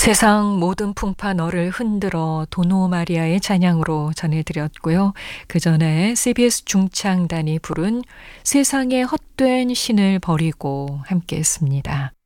세상 모든 풍파 너를 흔들어 도노 마리아의 찬양으로 전해드렸고요. 그 전에 CBS 중창단이 부른 세상의 헛된 신을 버리고 함께 했습니다.